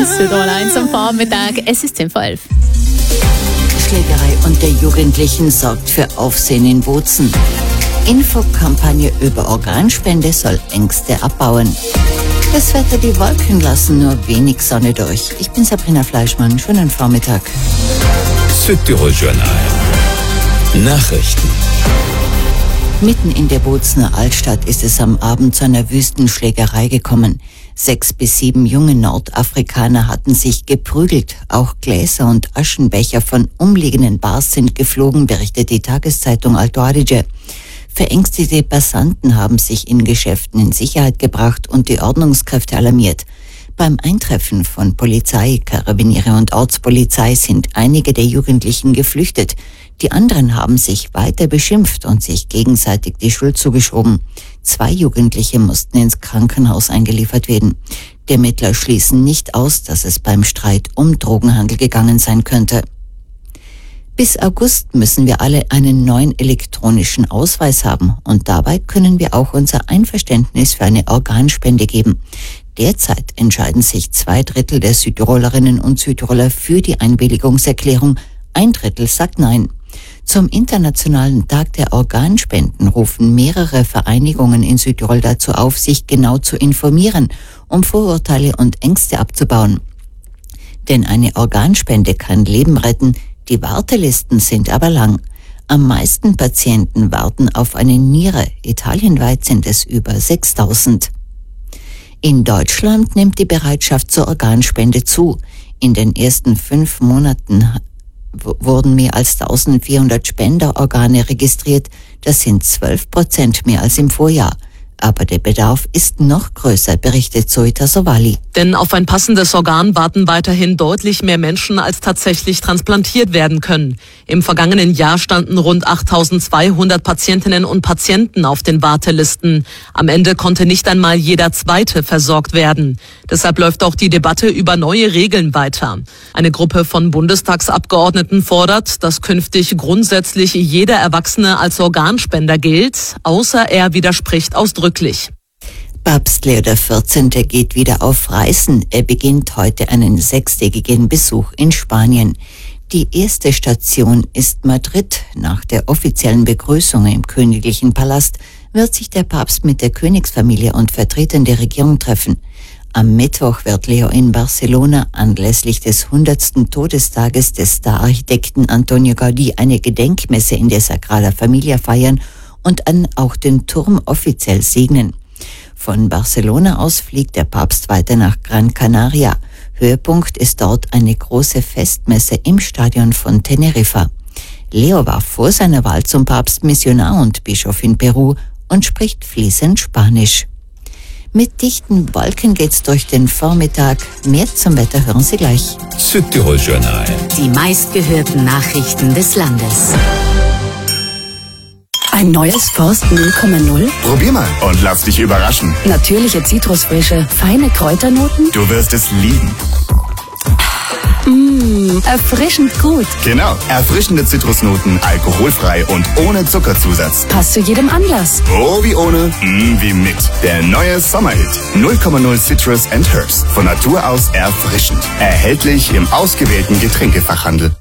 Südtirol 1 am Vormittag, es ist 10:11. Schlägerei unter Jugendlichen sorgt für Aufsehen in Bozen. Infokampagne über Organspende soll Ängste abbauen. Das Wetter, die Wolken lassen nur wenig Sonne durch. Ich bin Sabrina Fleischmann, schönen Vormittag. Südtirol Journal. Nachrichten. Mitten in der Bozener Altstadt ist es am Abend zu einer Wüstenschlägerei gekommen. 6 bis 7 junge Nordafrikaner hatten sich geprügelt. Auch Gläser und Aschenbecher von umliegenden Bars sind geflogen, berichtet die Tageszeitung Alto Adige. Verängstigte Passanten haben sich in Geschäften in Sicherheit gebracht und die Ordnungskräfte alarmiert. Beim Eintreffen von Polizei, Karabiniere und Ortspolizei sind einige der Jugendlichen geflüchtet. Die anderen haben sich weiter beschimpft und sich gegenseitig die Schuld zugeschoben. 2 Jugendliche mussten ins Krankenhaus eingeliefert werden. Die Ermittler schließen nicht aus, dass es beim Streit um Drogenhandel gegangen sein könnte. Bis August müssen wir alle einen neuen elektronischen Ausweis haben und dabei können wir auch unser Einverständnis für eine Organspende geben. Derzeit entscheiden sich 2/3 der Südtirolerinnen und Südtiroler für die Einwilligungserklärung, 1/3 sagt Nein. Zum Internationalen Tag der Organspenden rufen mehrere Vereinigungen in Südtirol dazu auf, sich genau zu informieren, um Vorurteile und Ängste abzubauen. Denn eine Organspende kann Leben retten, die Wartelisten sind aber lang. Am meisten Patienten warten auf eine Niere. Italienweit sind es über 6.000. In Deutschland nimmt die Bereitschaft zur Organspende zu. In den ersten 5 Monaten wurden mehr als 1400 Spenderorgane registriert. Das sind 12% mehr als im Vorjahr. Aber der Bedarf ist noch größer, berichtet Zoita Sowali. Denn auf ein passendes Organ warten weiterhin deutlich mehr Menschen, als tatsächlich transplantiert werden können. Im vergangenen Jahr standen rund 8200 Patientinnen und Patienten auf den Wartelisten. Am Ende konnte nicht einmal jeder Zweite versorgt werden. Deshalb läuft auch die Debatte über neue Regeln weiter. Eine Gruppe von Bundestagsabgeordneten fordert, dass künftig grundsätzlich jeder Erwachsene als Organspender gilt, außer er widerspricht ausdrücklich. Papst Leo XIV. Geht wieder auf Reisen. Er beginnt heute einen 6-tägigen Besuch in Spanien. Die erste Station ist Madrid. Nach der offiziellen Begrüßung im königlichen Palast wird sich der Papst mit der Königsfamilie und Vertretern der Regierung treffen. Am Mittwoch wird Leo in Barcelona anlässlich des 100. Todestages des Stararchitekten Antonio Gaudí eine Gedenkmesse in der Sagrada Familia feiern und auch den Turm offiziell segnen. Von Barcelona aus fliegt der Papst weiter nach Gran Canaria. Höhepunkt ist dort eine große Festmesse im Stadion von Teneriffa. Leo war vor seiner Wahl zum Papst Missionar und Bischof in Peru und spricht fließend Spanisch. Mit dichten Wolken geht's durch den Vormittag. Mehr zum Wetter hören Sie gleich. Südtirol Journal. Die meistgehörten Nachrichten des Landes. Ein neues Forst 0,0? Probier mal und lass dich überraschen. Natürliche Zitrusfrische, feine Kräuternoten? Du wirst es lieben. Erfrischend gut. Genau, erfrischende Zitrusnoten, alkoholfrei und ohne Zuckerzusatz. Passt zu jedem Anlass. Oh, wie ohne, wie mit. Der neue Sommerhit. 0,0 Citrus and Herbs. Von Natur aus erfrischend. Erhältlich im ausgewählten Getränkefachhandel.